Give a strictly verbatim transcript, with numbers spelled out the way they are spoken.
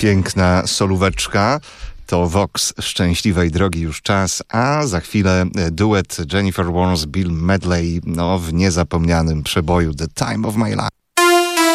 Piękna solóweczka. To Vox Szczęśliwej Drogi już czas, a za chwilę duet Jennifer Warnes, Bill Medley, no w niezapomnianym przeboju The Time of My Life.